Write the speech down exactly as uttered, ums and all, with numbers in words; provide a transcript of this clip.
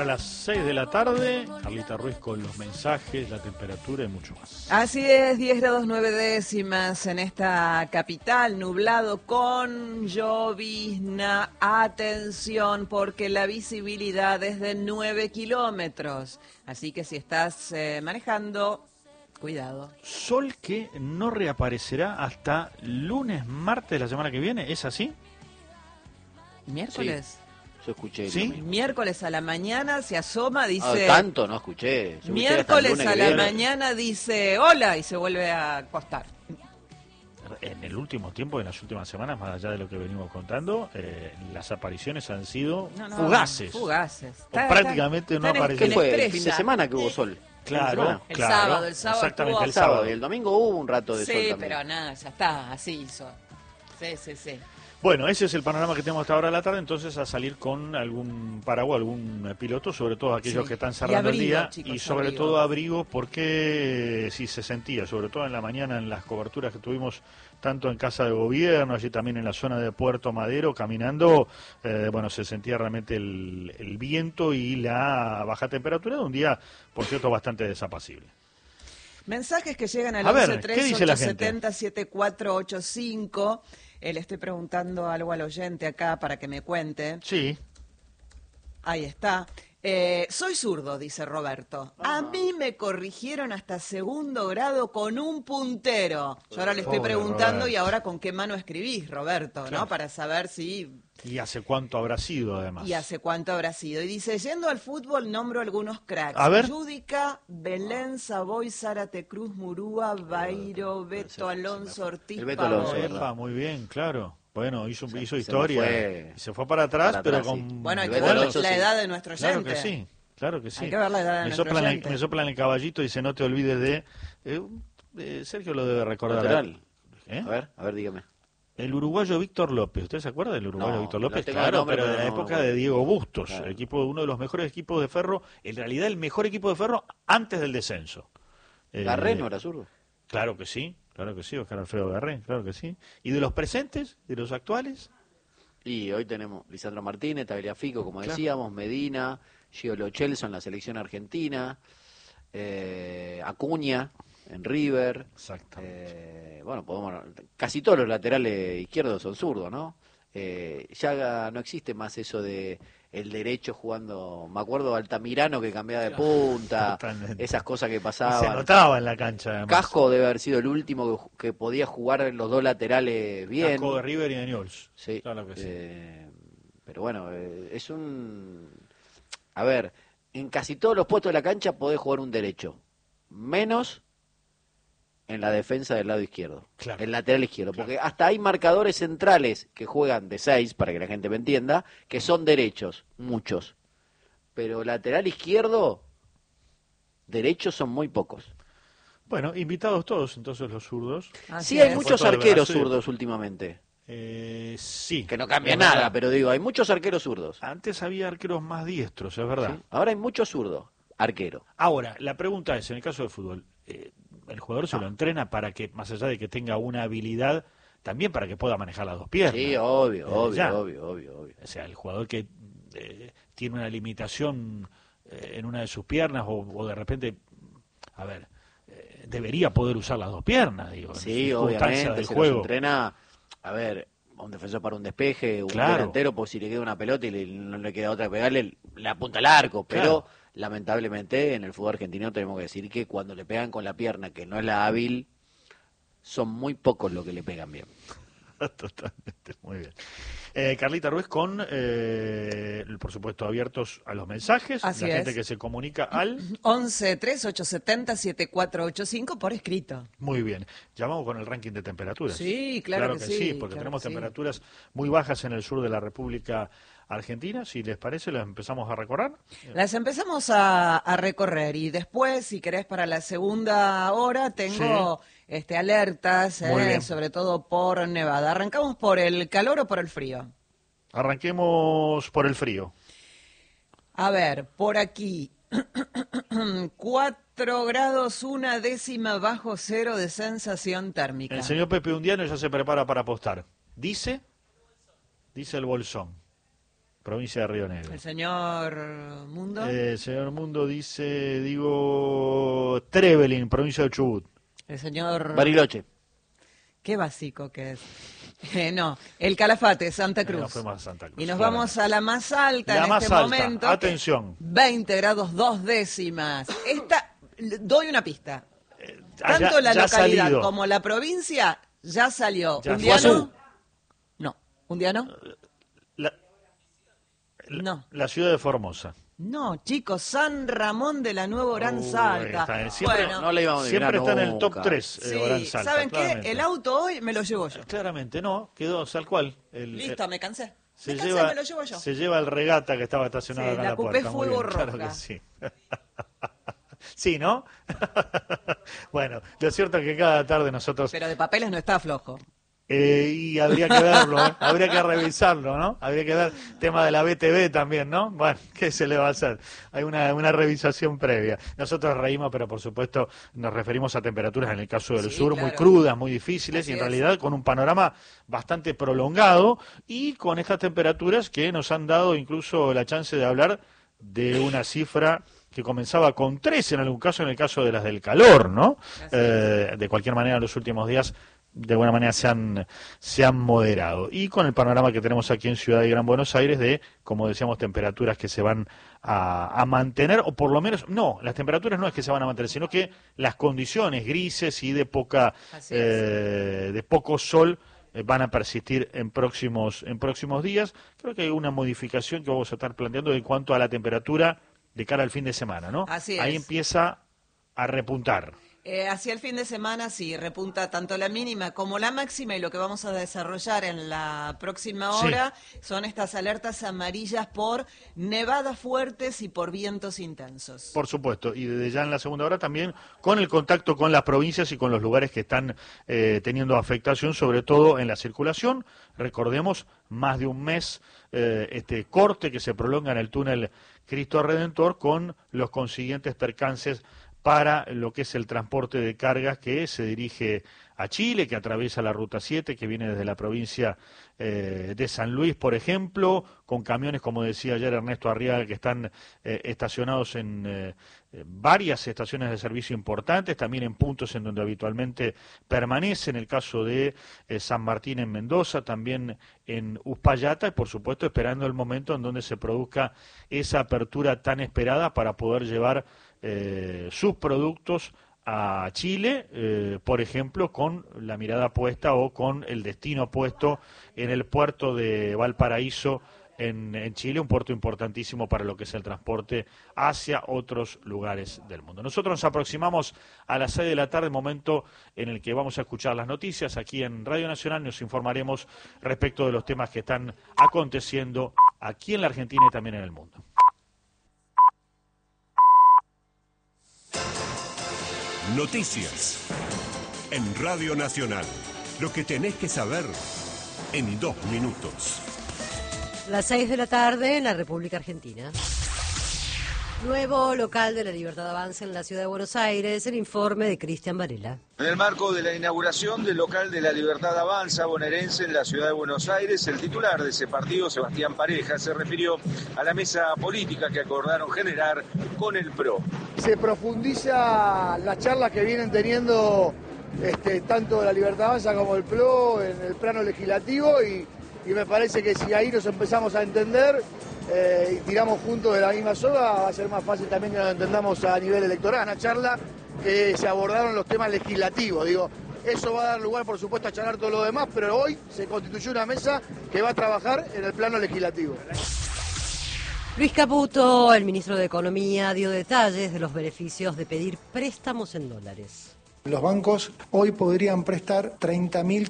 A las seis de la tarde, Carlita Ruiz con los mensajes, la temperatura y mucho más. Así es, diez grados nueve décimas en esta capital, nublado con llovizna. Atención, porque la visibilidad es de nueve kilómetros. Así que si estás eh, manejando, cuidado. Sol que no reaparecerá hasta lunes, martes de la semana que viene, ¿es así? ¿Miércoles? Sí. Yo escuché. ¿Sí? Miércoles a la mañana se asoma, dice... Ah, tanto no escuché. Yo Miércoles escuché a la viene. mañana dice hola y se vuelve a acostar. En el último tiempo, en las últimas semanas, más allá de lo que venimos contando, eh, las apariciones han sido No, no, fugaces. Fugaces. O prácticamente no está en- apareció. ¿Qué en fue? El estrella. fin de semana que hubo sol. Claro, El claro. sábado, el sábado Exactamente, estuvo- el sábado. Y el domingo hubo un rato de sol Sí, también. pero nada, ya está, así hizo. Sí, sí, sí. Bueno, ese es el panorama que tenemos hasta ahora de la tarde, entonces a salir con algún paraguas, algún piloto, sobre todo aquellos Sí. que están Y cerrando abrigo, el día, chicos, y sobre abrigo. todo abrigo, porque sí se sentía, sobre todo en la mañana en las coberturas que tuvimos tanto en Casa de Gobierno, allí también en la zona de Puerto Madero, caminando, eh, bueno, se sentía realmente el, el viento y la baja temperatura de un día, por cierto, bastante desapacible. Mensajes que llegan al A ver, once ¿qué tres dice la ocho gente? siete cero siete cuatro ocho cinco. Eh, le estoy preguntando algo al oyente acá para que me cuente. Sí. Ahí está. Eh, soy zurdo, dice Roberto. A mí me corrigieron hasta segundo grado con un puntero. Yo ahora le estoy Pobre preguntando Roberto. y ahora con qué mano escribís, Roberto, Claro. ¿no? Para saber si... ¿Y hace cuánto habrá sido, además? y hace cuánto habrá sido. Y dice, yendo al fútbol, nombro algunos cracks. A ver. Yudica, Belén, Savoy, Zárate Cruz, Murúa, Bairo, Beto, se- se me Alonso, fue. Ortiz, El Beto Pavón. Alonso, Epa, ¿verdad? muy bien, claro. Bueno, hizo, Se- hizo se me historia. fue. Y se fue para atrás, Para pero atrás, con... sí. Bueno, hay El que Beto ver Alonso, la sí. edad de nuestro oyente. Claro que sí, claro que sí. Hay que ver la edad de me, nuestro soplan, oyente. me soplan el caballito y dice, no te olvides de... eh, eh, Sergio lo debe recordar. Lateral. ¿Eh? A ver, a ver, dígame. El uruguayo Víctor López. ¿Usted se acuerda del uruguayo No, Víctor lo López? tengo de Claro, nombre, pero de pero la no- época de Diego Bustos. Claro. Equipo, uno de los mejores equipos de Ferro. En realidad el mejor equipo de Ferro antes del descenso. Eh, Garré no era zurdo. Claro que sí, claro que sí, Oscar Alfredo Garré, claro que sí. ¿Y de los presentes, de los actuales? Y hoy tenemos Lisandro Martínez, Tagliafico, como Claro. decíamos, Medina, Gio Lo Celso en la selección argentina, eh, Acuña en River. Exactamente. Eh, bueno, podemos, casi todos los laterales izquierdos son zurdos, ¿no? Eh, ya no existe más eso de el derecho jugando, me acuerdo Altamirano que cambiaba de punta, Totalmente. esas cosas que Y se pasaban. notaba en la cancha, además. Casco debe haber sido el último que, que podía jugar en los dos laterales bien. Casco de River y de Newell's. Sí, Claro que sí. eh, pero bueno, eh, es un... A ver, en casi todos los puestos de la cancha podés jugar un derecho, menos en la defensa del lado izquierdo, Claro. el lateral izquierdo, Claro. porque hasta hay marcadores centrales que juegan de seis, para que la gente me entienda, que son derechos, muchos, pero lateral izquierdo, derechos son muy pocos. Bueno, invitados todos, entonces, los zurdos. Así Sí, hay es. muchos Foto del arqueros Brasil. zurdos últimamente, Eh, sí. que no cambia Es nada, verdad. pero digo, hay muchos arqueros zurdos. Antes había arqueros más diestros, es verdad. ¿sí? Ahora hay muchos zurdos, arquero. Ahora, la pregunta es, en el caso de fútbol, eh, ¿el jugador se No. lo entrena para que, más allá de que tenga una habilidad, también para que pueda manejar las dos piernas? Sí, obvio, Eh, obvio, ya. obvio, obvio, obvio. O sea, el jugador que eh, tiene una limitación eh, en una de sus piernas o, o de repente, a ver, eh, debería poder usar las dos piernas, digo, en Sí, circunstancias obviamente, del se juego. los entrena, a ver, a un defensor para un despeje, un Claro. delantero, pues si le queda una pelota y le- no le queda otra que pegarle, le apunta al arco, pero Claro. lamentablemente en el fútbol argentino tenemos que decir que cuando le pegan con la pierna, que no es la hábil, son muy pocos los que le pegan bien. Totalmente, muy bien. Eh, Carlita Ruiz con, eh, por supuesto, abiertos a los mensajes, Así la es. gente que se comunica al... once tres ocho siete cero siete cuatro ocho cinco por escrito. Muy bien. Ya vamos con el ranking de temperaturas. Sí, claro que sí, porque claro tenemos que sí. temperaturas muy bajas en el sur de la República Argentina. Si les parece, las empezamos a recorrer. Las empezamos a, a recorrer y después, si querés, para la segunda hora tengo este, alertas, Muy eh, bien. sobre todo por Nevada. ¿Arrancamos por el calor o por el frío? Arranquemos por el frío. A ver, por aquí, cuatro grados, una décima bajo cero de sensación térmica. El señor Pepe Undiano ya se prepara para apostar. Dice, dice el Bolsón. provincia de Río Negro. El señor Mundo. Eh, el señor Mundo dice, digo, Trevelin, provincia de Chubut. El señor... Bariloche. Qué básico que es. Eh, no, el Calafate, Santa Cruz. Eh, nos fuimos a Santa Cruz, y nos claro. vamos a la más alta La en más este alta. momento. Atención. veinte grados dos décimas. Esta, doy una pista. Eh, Tanto ya- la ya ha localidad salido. como la provincia ya salió. Ya ¿Un fue. día no? Guazú. No. ¿Un día no? La, la- No. la ciudad de Formosa. No, chicos, San Ramón de la Nueva Oranza Uh, ahí Alta. está. Siempre- Bueno, No le íbamos a adivinar Siempre está en el top nunca. tres. sí, Eh, Oranza Alta, ¿saben qué? claramente. El auto hoy me lo llevo yo. Claramente, no, quedó tal cual. El, Listo, me cansé. Se me cansé, lleva, me lo llevo yo. se lleva el regata que estaba estacionado Sí, acá la en la Coupé puerta. Muy Fuego bien, claro Roja. que sí. Sí, ¿no? Bueno, lo cierto es que cada tarde nosotros... Pero de papeles no está flojo. Eh, y habría que verlo, ¿eh? Habría que revisarlo, ¿no? Habría que ver tema de la B T V también, ¿no? Bueno, ¿qué se le va a hacer? Hay una, una revisación previa. Nosotros reímos, pero por supuesto nos referimos a temperaturas en el caso del Sí, sur claro. muy crudas, muy difíciles Así y en es. realidad con un panorama bastante prolongado y con estas temperaturas que nos han dado incluso la chance de hablar de una cifra que comenzaba con tres en algún caso, en el caso de las del calor, ¿no? Eh, de cualquier manera, en los últimos días de alguna manera se han, se han moderado. Y con el panorama que tenemos aquí en Ciudad de Gran Buenos Aires de, como decíamos, temperaturas que se van a, a mantener, o por lo menos, no, las temperaturas no es que se van a mantener, sino que las condiciones grises y de poca, Así es. eh, de poco sol eh, van a persistir en próximos, en próximos días. Creo que hay una modificación que vamos a estar planteando en cuanto a la temperatura de cara al fin de semana, ¿no? Así Ahí es. empieza a repuntar. Eh, hacia el fin de semana sí, repunta tanto la mínima como la máxima y lo que vamos a desarrollar en la próxima Sí. hora son estas alertas amarillas por nevadas fuertes y por vientos intensos. Por supuesto, y desde ya en la segunda hora también con el contacto con las provincias y con los lugares que están eh, teniendo afectación, sobre todo en la circulación. Recordemos, más de un mes eh, este corte que se prolonga en el túnel Cristo Redentor con los consiguientes percances para lo que es el transporte de cargas que se dirige a Chile, que atraviesa la Ruta siete, que viene desde la provincia eh, de San Luis, por ejemplo, con camiones, como decía ayer Ernesto Arriaga, que están eh, estacionados en eh, varias estaciones de servicio importantes, también en puntos en donde habitualmente permanece, en el caso de eh, San Martín en Mendoza, también en Uspallata, y por supuesto esperando el momento en donde se produzca esa apertura tan esperada para poder llevar eh, sus productos a Chile, eh, por ejemplo, con la mirada puesta o con el destino puesto en el puerto de Valparaíso en, en Chile, un puerto importantísimo para lo que es el transporte hacia otros lugares del mundo. Nosotros nos aproximamos a las seis de la tarde, momento en el que vamos a escuchar las noticias. Aquí en Radio Nacional nos informaremos respecto de los temas que están aconteciendo aquí en la Argentina y también en el mundo. Noticias en Radio Nacional. Lo que tenés que saber en dos minutos. Las seis de la tarde en la República Argentina. Nuevo local de la Libertad Avanza en la Ciudad de Buenos Aires, el informe de Cristian Varela. En el marco de la inauguración del local de la Libertad Avanza bonaerense en la Ciudad de Buenos Aires, el titular de ese partido, Sebastián Pareja, se refirió a la mesa política que acordaron generar con el P R O. Se profundiza las charlas que vienen teniendo este, tanto la Libertad Avanza como el P R O en el plano legislativo y, y me parece que si ahí nos empezamos a entender eh, y tiramos juntos de la misma soga, va a ser más fácil también que nos entendamos a nivel electoral. Una charla que se abordaron los temas legislativos, digo, eso va a dar lugar por supuesto a charlar todo lo demás, pero hoy se constituyó una mesa que va a trabajar en el plano legislativo. Luis Caputo, el ministro de Economía, dio detalles de los beneficios de pedir préstamos en dólares. Los bancos hoy podrían prestar treinta mil